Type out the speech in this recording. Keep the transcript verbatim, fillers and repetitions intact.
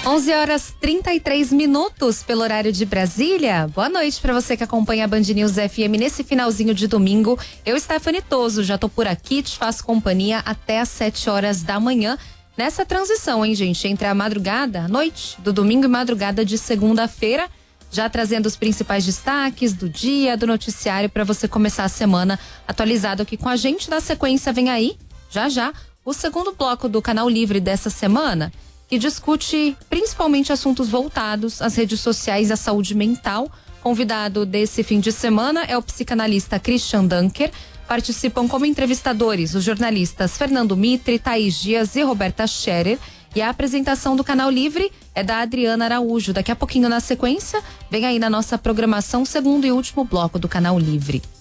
onze horas trinta e três minutos pelo horário de Brasília. Boa noite para você que acompanha a Band News F M nesse finalzinho de domingo. Eu, Stephanie Toso, já tô por aqui, te faço companhia até às sete horas da manhã. Nessa transição, hein, gente, entre a madrugada, a noite do domingo e madrugada de segunda-feira, já trazendo os principais destaques do dia, do noticiário para você começar a semana atualizado aqui com a gente. Na sequência vem aí, já já, o segundo bloco do Canal Livre dessa semana, que discute principalmente assuntos voltados às redes sociais e à saúde mental. Convidado desse fim de semana é o psicanalista Christian Dunker. Participam como entrevistadores os jornalistas Fernando Mitre, Thaís Dias e Roberta Scherer. E a apresentação do Canal Livre é da Adriana Araújo. Daqui a pouquinho, na sequência, vem aí na nossa programação o segundo e último bloco do Canal Livre.